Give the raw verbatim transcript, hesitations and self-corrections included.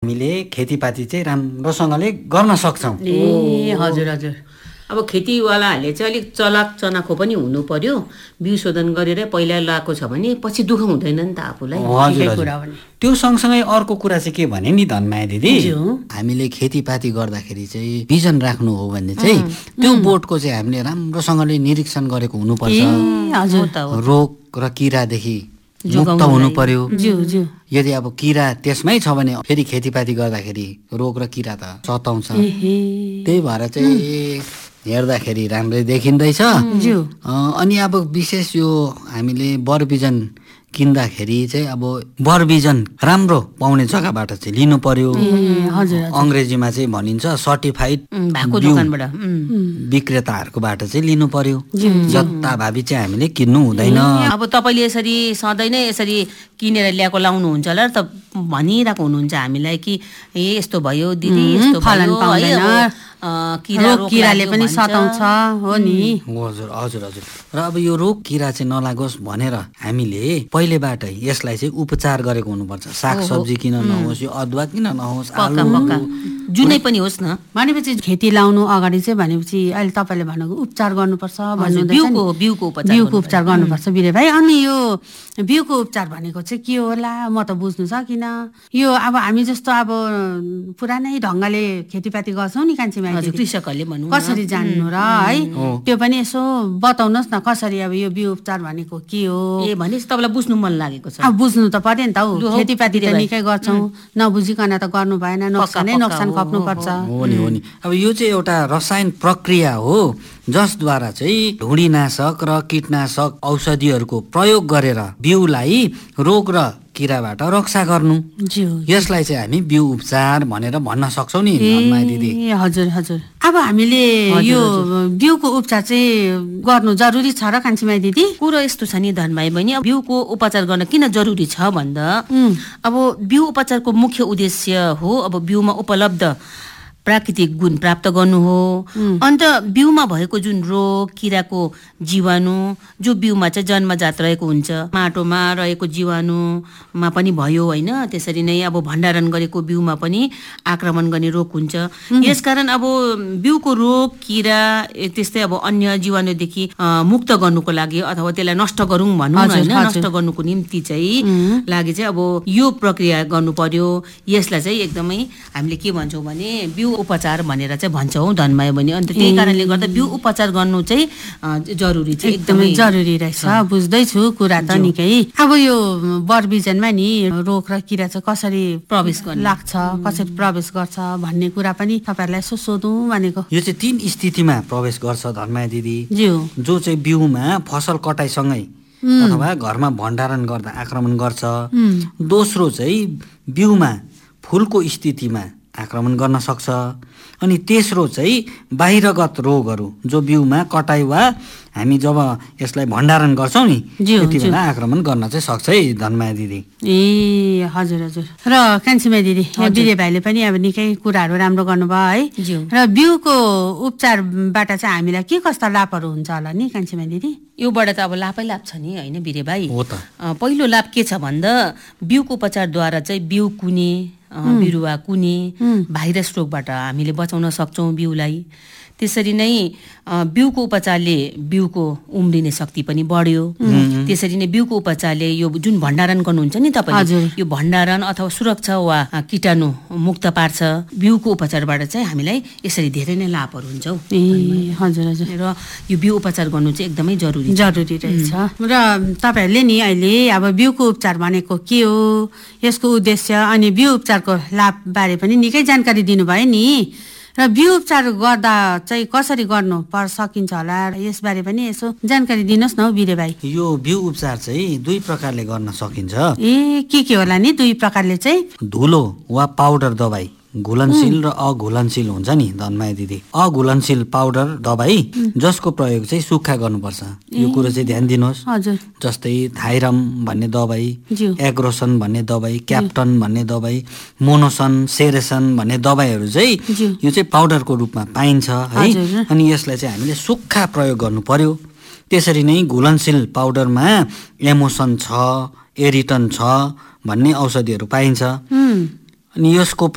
हामीले खेतीपाती चाहिँ राम्रोसँगले गर्न सक्छौँ। ए हजुर हजुर। अब खेतीवालाहरूले चाहिँ अलिक चलाक चनाखो पनि हुनु पर्यो। बिउ शोधन गरेर पहिला लगाएको छ भने पछि दुःख हुँदैन नि त आफूलाई। हजुर हजुर। त्यो सँगसँगै अर्को कुरा चाहिँ के भने नि धनमाया दिदी, हामीले खेतीपाती गर्दाखेरि चाहिँ बिजन राख्नु हो भने चाहिँ त्यो बोटको चाहिँ हामीले राम्रोसँगले निरीक्षण गरेको हुनुपर्छ। रोग र किरादेखि मुक्त हुनु पर्यो। यदि अब किरा त्यसमै छ भने फेरि खेतीपाती गर्दाखेरि रोग र किरा त सताउँछ। त्यही भएर चाहिँ हेर्दाखेरि राम्रै देखिँदैछ। अनि अब विशेष यो हामीले बरबिजन किन्दाखेरि चाहिँ अब बरबिजन राम्रो पाउने जग्गाबाट चाहिँ लिनु पर्यो। अङ्ग्रेजीमा चाहिँ भनिन्छ सर्टिफाइड भएको दोकानबाट विक्रेताहरूकोबाट चाहिँ लिनु पर्यो। जताभावी चाहिँ हामीले किन्नु हुँदैन। अब तपाईँले यसरी सधैँ नै यसरी किनेर ल्याएको लाउनुहुन्छ होला त भनिरहेको हुनुहुन्छ हामीलाई कि ए यस्तो भयो दिदी, यस्तो फलन पाउँदैन, किराले पनि सताउँछ हो नि। हजुर हजुर हजुर। र अब यो रोग किरा चाहिँ नलागोस् भनेर हामीले पहिलेबाटै यसलाई चाहिँ उपचार गरेको हुनुपर्छ। सागसब्जी किन नहोस्, यो अदुवा किन नहोस्, आलु जुनै पनि होस् न। भनेपछि खेती लाउनु अगाडि चाहिँ भनेपछि अहिले तपाईँले भनेको उपचार गर्नुपर्छ भन्नुहुँदैछ। बिउको बिउको उपचार बिउको उपचार गर्नुपर्छ बिरे भाइ। अनि यो बिउको उपचार भनेको चाहिँ के होला म त बुझ्नु सकिनँ। यो अब हामी जस्तो अब पुरानै ढङ्गले खेतीपाती गर्छौँ नि कान्छी मान्छे, कृषकहरूले भनौँ कसरी जान्नु र है त्यो पनि यसो बताउनुहोस् न कसरी अब यो बिउ उपचार भनेको के हो। ए भनेपछि तपाईँलाई बुझ्नु मन लागेको छ। अब बुझ्नु त पर्यो नि त हौ, खेतीपाती त निकै गर्छौँ, नबुझिकन त गर्नु भएन, नोक्सानै नोक्सान खप्नु पर्छ। हो नि हो नि। अब यो चाहिँ एउटा रसायन प्रक्रिया हो जसद्वारा चाहिँ ढुँडीनाशक र कीटनाशक औषधिहरूको प्रयोग गरेर बिउलाई रोग र किराबाट रक्षा गर्नु। यसलाई चाहिँ हामी बिउ उपचार भनेर भन्न सक्छौँ नि धनमाया दिदी। हजुर हजुर। अब हामीले यो बिउको उपचार चाहिँ गर्नु जरुरी छ र कान्छीमाई दिदी? कुरो यस्तो छ नि धनमाया बहिनी, बिउको उपचार गर्न किन जरुरी छ भन्दा अब बिउ उपचारको मुख्य उद्देश्य हो अब बिउमा उपलब्ध प्राकृतिक गुण प्राप्त गर्नु हो। अन्त बिउमा भएको जुन रोग किराको जीवाणु जो बिउमा चाहिँ जन्मजात रहेको हुन्छ, माटोमा रहेको जीवाणुमा पनि भयो होइन, त्यसरी नै अब भण्डारण गरेको बिउमा पनि आक्रमण गर्ने रोग हुन्छ। यसकारण अब बिउको रोग किरा त्यस्तै अब अन्य जीवाणुदेखि मुक्त गर्नुको लागि अथवा त्यसलाई नष्ट गरौँ भनौँ होइन, नष्ट गर्नुको निम्ति चाहिँ लागि चाहिँ अब यो प्रक्रिया गर्नु पर्यो। यसलाई चाहिँ एकदमै हामीले के भन्छौँ भने बिउ उपचार भनेर चाहिँ भन्छौँ धनमाया बहिनी। अन्त त्यही कारणले गर्दा बिउ उपचार गर्नु चाहिँ जरुरी चाहिँ एकदमै जरुरी रहेछ। बुझ्दैछु कुरा त निकै। अब यो बरबिजनमा नि रोग र किरा चाहिँ कसरी प्रवेश गर्न लाग्छ, कसरी प्रवेश गर्छ भन्ने कुरा पनि तपाईँहरूलाई यसो सोधौँ भनेको। यो चाहिँ तीन स्थितिमा प्रवेश गर्छ धनमाया दिदी। जो चाहिँ बिउमा फसल कटाइसँगै अथवा घरमा भण्डारण गर्दा आक्रमण गर्छ। दोस्रो चाहिँ बिउमा फुलको स्थितिमा आक्रमण गर्न सक्छ। अनि तेस्रो चाहिँ बाहिरगत रोगहरू जो बिउमा कटाइ वा हामी जब यसलाई भण्डारण गर्छौँ नि त्यति बेला आक्रमण गर्न चाहिँ सक्छ है धनमाया दिदी। ए हजुर हजुर। र कान्छीमाई दिदी बिरे भाइले पनि अब निकै कुराहरू राम्रो गर्नुभयो है। र बिउको उपचारबाट चाहिँ हामीलाई के कस्ता लाभहरू हुन्छ होला नि कान्छीमाई दिदी? योबाट त अब लाभै लाभ छ नि होइन बिरे भाइ। पहिलो लाभ के छ भन्दा बिउको उपचारद्वारा चाहिँ बिउ कुने बिरुवा कुने भाइरस रोगबाट हामीले बचाउन सक्छौँ बिउलाई। त्यसरी नै बिउको उपचारले बिउको उम्रिने शक्ति पनि बढ्यो। त्यसरी नै बिउको उपचारले यो जुन भण्डारण गर्नुहुन्छ नि तपाईँले, यो भण्डारण अथवा सुरक्षा वा कीटाणु मुक्त पार्छ। बिउको उपचारबाट चाहिँ हामीलाई यसरी धेरै नै लाभहरू हुन्छ हौ। ए हजुर हजुर। र यो बिउ उपचार गर्नु चाहिँ एकदमै जरुरी जरुरी रहेछ। र तपाईँहरूले नि अहिले अब बिउको उपचार भनेको के हो, यसको उद्देश्य अनि बिउ उपचारको लाभबारे पनि निकै जानकारी दिनुभयो नि। र बिउ उपचार गर्दा चाहिँ कसरी गर्नु पर सकिन्छ होला यसबारे पनि यसो जानकारी दिनुहोस् न हौ बिरे भाइ। यो बिउ उपचार चाहिँ दुई प्रकारले गर्न सकिन्छ। ए के के होला नि दुई प्रकारले चाहिँ? धुलो वा पाउडर दबाई, घुलनशील र अघुलनशील हुन्छ नि धनमाया दिदी। अघुलनशील पाउडर दबाई जसको प्रयोग चाहिँ सुक्खा गर्नुपर्छ। यो कुरो चाहिँ ध्यान दिनुहोस्। जस्तै थाइरम भन्ने दबाई, एग्रोसन भन्ने दबाई, क्याप्टन भन्ने दबाई, मोनोसन, सेरेसन भन्ने दबाईहरू चाहिँ यो चाहिँ पाउडरको रूपमा पाइन्छ है। अनि यसलाई चाहिँ हामीले सुक्खा प्रयोग गर्नु पर्यो। त्यसरी नै घुलनशील पाउडरमा एमोसन छ, एरिटन छ भन्ने औषधिहरू पाइन्छ। अनि यसको